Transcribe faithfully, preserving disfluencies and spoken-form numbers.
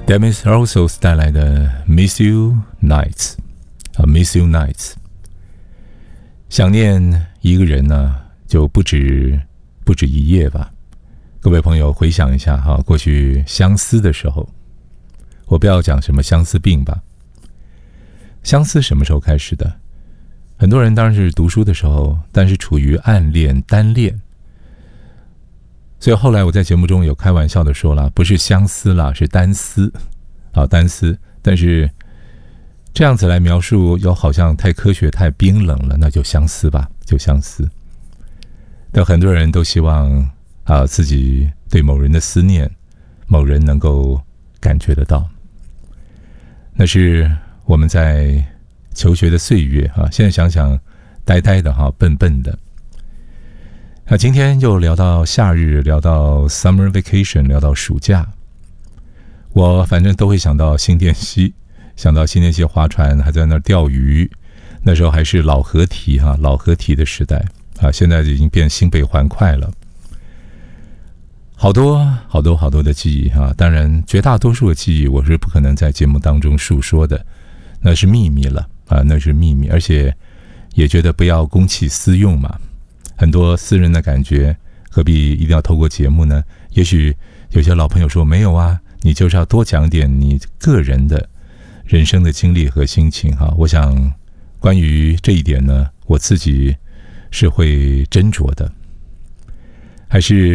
Demis Roussos 带来的 Miss You Nights 啊 Miss You Nights。 想念一个人呢，就不止不止一夜吧。各位朋友回想一下哈，过去相思的时候，我不要讲什么相思病吧。相思什么时候开始的？很多人当然是读书的时候，但是处于暗恋单恋，所以后来我在节目中有开玩笑的说了，不是相思啦，是单思啊，单思。但是这样子来描述，又好像太科学、太冰冷了，那就相思吧，就相思。但很多人都希望啊，自己对某人的思念，某人能够感觉得到。那是我们在求学的岁月啊，现在想想，呆呆的哈，笨笨的。那今天又聊到夏日，聊到 summer vacation， 聊到暑假，我反正都会想到新店溪，想到新店溪划船，还在那儿钓鱼。那时候还是老河堤哈，老河堤的时代啊，现在已经变新北环快了。好多好多好多的记忆哈，当然绝大多数的记忆我是不可能在节目当中述说的，那是秘密了啊，那是秘密，而且也觉得不要公器私用嘛。很多私人的感觉，何必一定要透过节目呢？也许有些老朋友说没有啊，你就是要多讲点你个人的人生的经历和心情哈。我想关于这一点呢，我自己是会斟酌的，还是